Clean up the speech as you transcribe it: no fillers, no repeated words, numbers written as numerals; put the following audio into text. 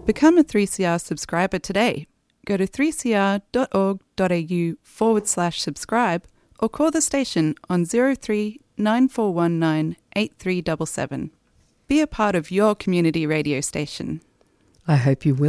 Become a 3CR subscriber today. Go to 3cr.org.au/subscribe or call the station on 03 9419 8377. Be a part of your community radio station. I hope you will.